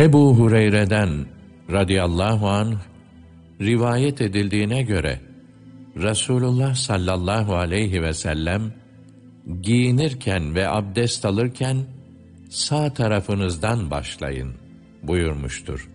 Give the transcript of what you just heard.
Ebu Hureyre'den radıyallahu anh rivayet edildiğine göre Resulullah sallallahu aleyhi ve sellem giyinirken ve abdest alırken sağ tarafınızdan başlayın buyurmuştur.